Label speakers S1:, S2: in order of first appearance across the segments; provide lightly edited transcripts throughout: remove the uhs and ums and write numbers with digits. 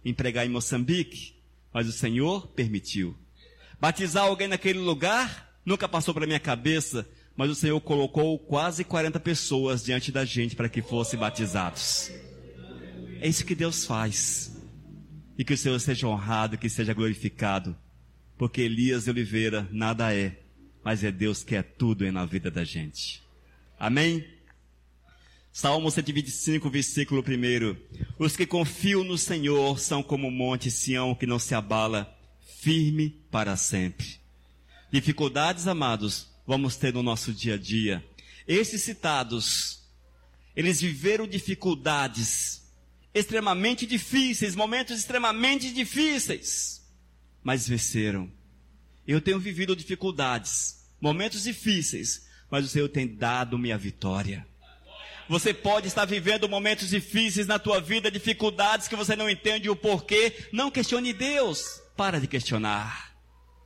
S1: em pregar em Moçambique, mas o Senhor permitiu. Batizar alguém naquele lugar nunca passou pela minha cabeça, mas o Senhor colocou quase 40 pessoas diante da gente para que fossem batizados. É isso que Deus faz. E que o Senhor seja honrado, que seja glorificado. Porque Elias de Oliveira nada é, mas é Deus que é tudo na vida da gente. Amém? Salmo 125, versículo 1. Os que confiam no Senhor são como o monte Sião que não se abala, firme para sempre. Dificuldades, amados, vamos ter no nosso dia a dia. Esses citados, eles viveram dificuldades extremamente difíceis, momentos extremamente difíceis, mas venceram. Eu tenho vivido dificuldades, momentos difíceis, mas o Senhor tem dado-me a vitória. Você pode estar vivendo momentos difíceis na tua vida, dificuldades que você não entende o porquê. Não questione Deus, para de questionar.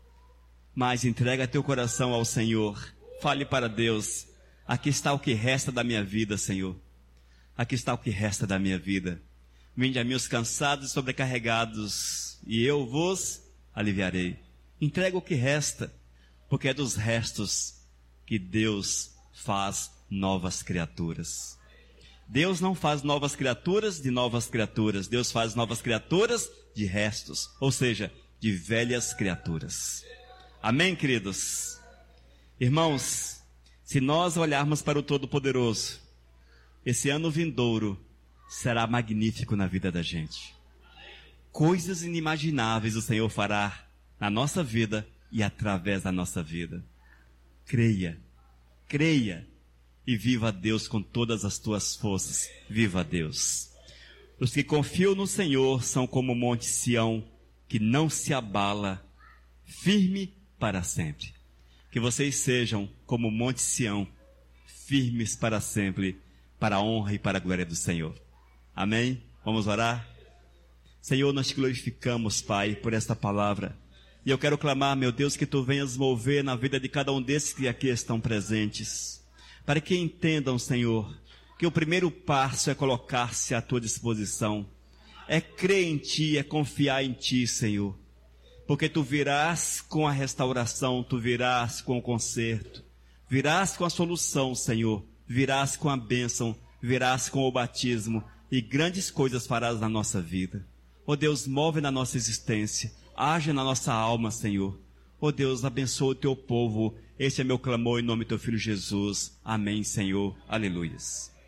S1: Mas entrega teu coração ao Senhor. Fale para Deus: aqui está o que resta da minha vida, Senhor. Aqui está o que resta da minha vida. Vinde a mim os cansados e sobrecarregados, e eu vos aliviarei. Entrega o que resta, porque é dos restos que Deus faz novas criaturas. Deus não faz novas criaturas de novas criaturas. Deus faz novas criaturas de restos, ou seja, de velhas criaturas. Amém, queridos? Irmãos, se nós olharmos para o Todo-Poderoso, esse ano vindouro será magnífico na vida da gente. Coisas inimagináveis o Senhor fará na nossa vida e através da nossa vida. Creia, creia e viva a Deus com todas as tuas forças. Viva a Deus. Os que confiam no Senhor são como o monte Sião, que não se abala, firme para sempre. Que vocês sejam como o monte Sião, firmes para sempre, para a honra e para a glória do Senhor. Amém? Vamos orar? Senhor, nós te glorificamos, Pai, por esta palavra. E eu quero clamar, meu Deus, que Tu venhas mover na vida de cada um desses que aqui estão presentes. Para que entendam, Senhor, que o primeiro passo é colocar-se à Tua disposição. É crer em Ti, é confiar em Ti, Senhor. Porque Tu virás com a restauração, Tu virás com o conserto. Virás com a solução, Senhor. Virás com a bênção, virás com o batismo. E grandes coisas farás na nossa vida. Ó Deus, move na nossa existência. Age na nossa alma, Senhor. Ó Deus, abençoa o Teu povo. Este é meu clamor em nome do Teu Filho Jesus. Amém, Senhor. Aleluias.